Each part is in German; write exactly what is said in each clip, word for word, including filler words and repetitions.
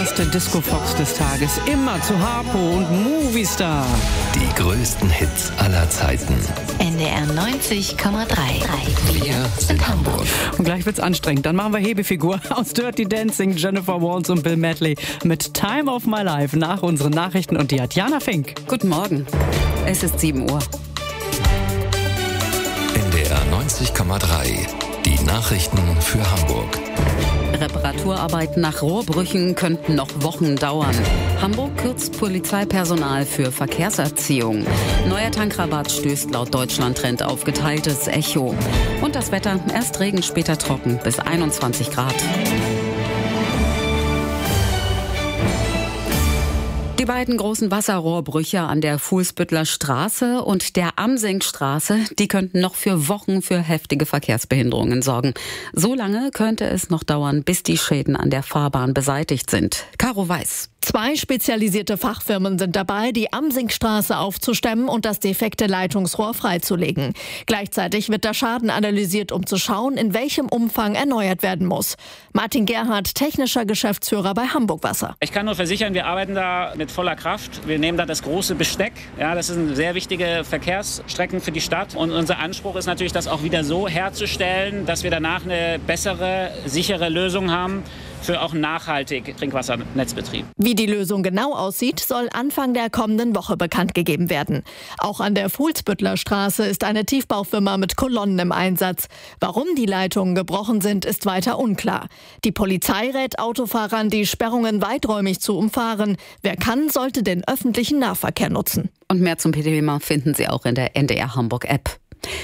erste Disco-Fox des Tages. Immer zu Harpo und Movistar. Die größten Hits aller Zeiten. N D R neunzig Komma drei. Wir sind Hamburg. Und gleich wird's anstrengend. Dann machen wir Hebefigur aus Dirty Dancing, Jennifer Waltz und Bill Medley mit Time of My Life nach unseren Nachrichten und die hat Jana Fink. Guten Morgen. Es ist sieben Uhr. N D R neunzig Komma drei. Die Nachrichten für Hamburg. Reparaturarbeiten nach Rohrbrüchen könnten noch Wochen dauern. Hamburg kürzt Polizeipersonal für Verkehrserziehung. Neuer Tankrabatt stößt laut Deutschland-Trend auf geteiltes Echo. Und das Wetter, erst Regen, später trocken, bis einundzwanzig Grad. Die beiden großen Wasserrohrbrüche an der Fuhlsbüttler Straße und der Amsingstraße, die könnten noch für Wochen für heftige Verkehrsbehinderungen sorgen. So lange könnte es noch dauern, bis die Schäden an der Fahrbahn beseitigt sind. Caro Weiß. Zwei spezialisierte Fachfirmen sind dabei, die Amsingstraße aufzustemmen und das defekte Leitungsrohr freizulegen. Gleichzeitig wird der Schaden analysiert, um zu schauen, in welchem Umfang erneuert werden muss. Martin Gerhardt, technischer Geschäftsführer bei Hamburg Wasser. Ich kann nur versichern, wir arbeiten da mit voller Kraft. Wir nehmen da das große Besteck. Ja, das sind sehr wichtige Verkehrsstrecken für die Stadt. Und unser Anspruch ist natürlich, das auch wieder so herzustellen, dass wir danach eine bessere, sichere Lösung haben für auch nachhaltig Trinkwassernetzbetrieb. Wie die Lösung genau aussieht, soll Anfang der kommenden Woche bekannt gegeben werden. Auch an der Fuhlsbüttler Straße ist eine Tiefbaufirma mit Kolonnen im Einsatz. Warum die Leitungen gebrochen sind, ist weiter unklar. Die Polizei rät Autofahrern, die Sperrungen weiträumig zu umfahren. Wer kann, sollte den öffentlichen Nahverkehr nutzen. Und mehr zum Thema finden Sie auch in der N D R Hamburg App.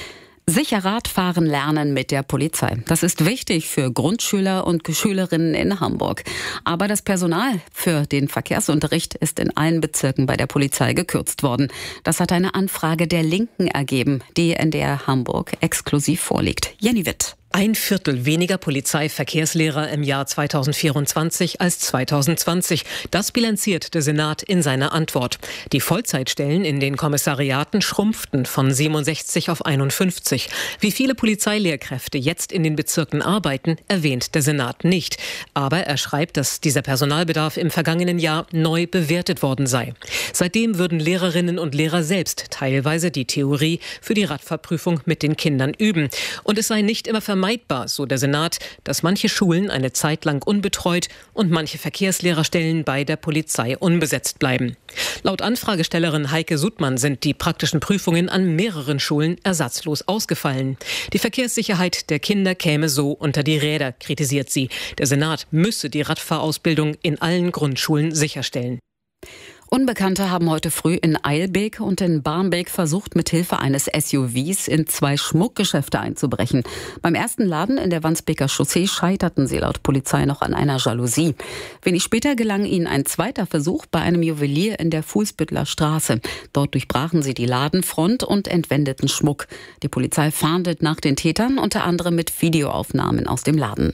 Sicher Radfahren lernen mit der Polizei. Das ist wichtig für Grundschüler und Schülerinnen in Hamburg. Aber das Personal für den Verkehrsunterricht ist in allen Bezirken bei der Polizei gekürzt worden. Das hat eine Anfrage der Linken ergeben, die N D R Hamburg exklusiv vorliegt. Jenny Witt. Ein Viertel weniger Polizeiverkehrslehrer im Jahr zweitausendvierundzwanzig als zweitausendzwanzig. Das bilanziert der Senat in seiner Antwort. Die Vollzeitstellen in den Kommissariaten schrumpften von siebenundsechzig auf einundfünfzig. Wie viele Polizeilehrkräfte jetzt in den Bezirken arbeiten, erwähnt der Senat nicht. Aber er schreibt, dass dieser Personalbedarf im vergangenen Jahr neu bewertet worden sei. Seitdem würden Lehrerinnen und Lehrer selbst teilweise die Theorie für die Radfahrprüfung mit den Kindern üben. Und es sei nicht immer vermeidbar, Vermeidbar, so der Senat, dass manche Schulen eine Zeit lang unbetreut und manche Verkehrslehrerstellen bei der Polizei unbesetzt bleiben. Laut Anfragestellerin Heike Sudmann sind die praktischen Prüfungen an mehreren Schulen ersatzlos ausgefallen. Die Verkehrssicherheit der Kinder käme so unter die Räder, kritisiert sie. Der Senat müsse die Radfahrausbildung in allen Grundschulen sicherstellen. Unbekannte haben heute früh in Eilbek und in Barmbek versucht, mit Hilfe eines S U Vs in zwei Schmuckgeschäfte einzubrechen. Beim ersten Laden in der Wandsbeker Chaussee scheiterten sie laut Polizei noch an einer Jalousie. Wenig später gelang ihnen ein zweiter Versuch bei einem Juwelier in der Fuhlsbüttler Straße. Dort durchbrachen sie die Ladenfront und entwendeten Schmuck. Die Polizei fahndet nach den Tätern, unter anderem mit Videoaufnahmen aus dem Laden.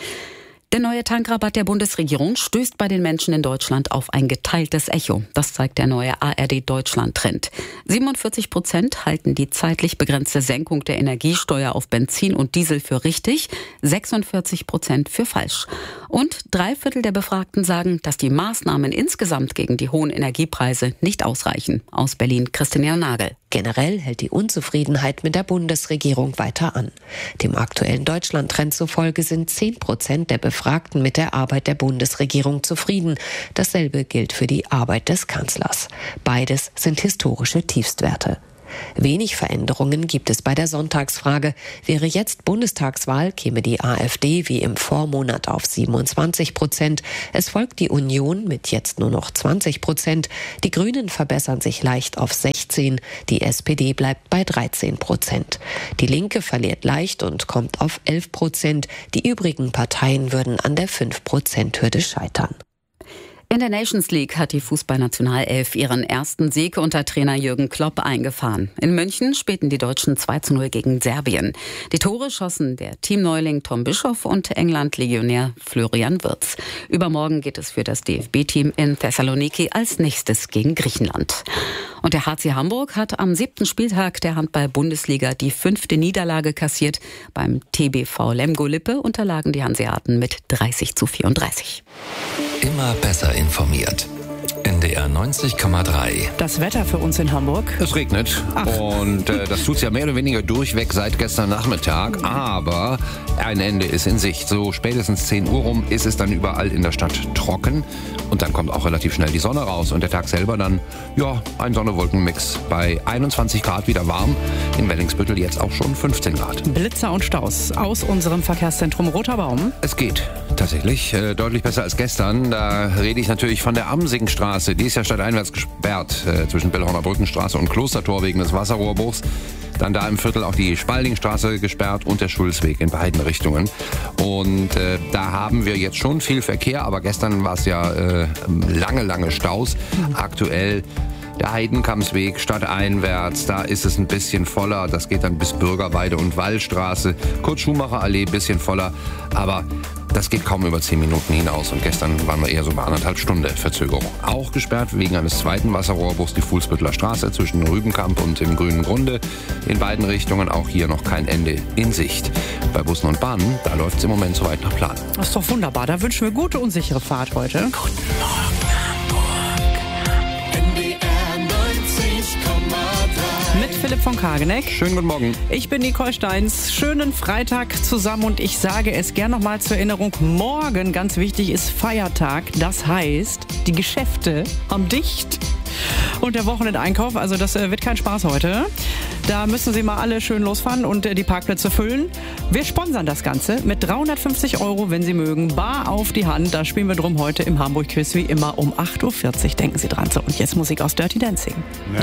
Der neue Tankrabatt der Bundesregierung stößt bei den Menschen in Deutschland auf ein geteiltes Echo. Das zeigt der neue A R D-Deutschland-Trend. siebenundvierzig Prozent halten die zeitlich begrenzte Senkung der Energiesteuer auf Benzin und Diesel für richtig, sechsundvierzig Prozent für falsch. Und drei Viertel der Befragten sagen, dass die Maßnahmen insgesamt gegen die hohen Energiepreise nicht ausreichen. Aus Berlin Christine Nagel. Generell hält die Unzufriedenheit mit der Bundesregierung weiter an. Dem aktuellen Deutschland-Trend zufolge sind zehn Prozent der Befragten mit der Arbeit der Bundesregierung zufrieden. Dasselbe gilt für die Arbeit des Kanzlers. Beides sind historische Tiefstwerte. Wenig Veränderungen gibt es bei der Sonntagsfrage. Wäre jetzt Bundestagswahl, käme die AfD wie im Vormonat auf siebenundzwanzig Prozent. Es folgt die Union mit jetzt nur noch zwanzig Prozent. Die Grünen verbessern sich leicht auf sechzehn. Die S P D bleibt bei dreizehn Prozent. Die Linke verliert leicht und kommt auf elf Prozent. Die übrigen Parteien würden an der fünf Prozent Hürde scheitern. In der Nations League hat die Fußballnationalelf ihren ersten Sieg unter Trainer Jürgen Klopp eingefahren. In München spielten die Deutschen zwei zu null gegen Serbien. Die Tore schossen der Teamneuling Tom Bischoff und England-Legionär Florian Wirtz. Übermorgen geht es für das D F B-Team in Thessaloniki als nächstes gegen Griechenland. Und der H C Hamburg hat am siebten Spieltag der Handball-Bundesliga die fünfte Niederlage kassiert. Beim T B V Lemgo Lippe unterlagen die Hanseaten mit dreißig zu vierunddreißig. Immer besser informiert. N D R neunzig Komma drei. Das Wetter für uns in Hamburg. Es regnet Ach. und äh, das tut's ja mehr oder weniger durchweg seit gestern Nachmittag, aber ein Ende ist in Sicht. So spätestens zehn Uhr rum ist es dann überall in der Stadt trocken und dann kommt auch relativ schnell die Sonne raus und der Tag selber dann, ja, ein Sonne-Wolken-Mix. Bei einundzwanzig Grad wieder warm, in Wellingsbüttel jetzt auch schon fünfzehn Grad. Blitzer und Staus aus unserem Verkehrszentrum Roter Baum. Es geht tatsächlich äh, deutlich besser als gestern. Da rede ich natürlich von der Amsingstraße. Die ist ja stadteinwärts gesperrt äh, zwischen Bellhorner Brückenstraße und Klostertor wegen des Wasserrohrbruchs. Dann da im Viertel auch die Spaldingstraße gesperrt und der Schulzweg in beiden Richtungen. Und äh, da haben wir jetzt schon viel Verkehr, aber gestern war es ja äh, lange, lange Staus. Aktuell der Heidenkampsweg stadteinwärts, da ist es ein bisschen voller. Das geht dann bis Bürgerweide und Wallstraße. Kurt-Schumacher-Allee, bisschen voller. Aber das geht kaum über zehn Minuten hinaus. Und gestern waren wir eher so bei anderthalb Stunden Verzögerung. Auch gesperrt wegen eines zweiten Wasserrohrbruchs die Fuhlsbüttler Straße zwischen Rübenkamp und dem Grünen Grunde. In beiden Richtungen auch hier noch kein Ende in Sicht. Bei Bussen und Bahnen, da läuft es im Moment soweit nach Plan. Das ist doch wunderbar. Da wünschen wir gute und sichere Fahrt heute. Guten Morgen, Hamburg. N D R neunzig Komma drei. Mit Philipp von Kageneck. Schönen guten Morgen. Ich bin Nicole Steins. Schönen Freitag zusammen und ich sage es gern nochmal zur Erinnerung. Morgen, ganz wichtig, ist Feiertag. Das heißt, die Geschäfte haben dicht. Und der Wochenendeinkauf, also das äh, wird kein Spaß heute. Da müssen Sie mal alle schön losfahren und äh, die Parkplätze füllen. Wir sponsern das Ganze mit dreihundertfünfzig Euro, wenn Sie mögen, bar auf die Hand. Da spielen wir drum heute im Hamburg-Quiz wie immer um acht Uhr vierzig. Denken Sie dran. So, und jetzt Musik aus Dirty Dancing.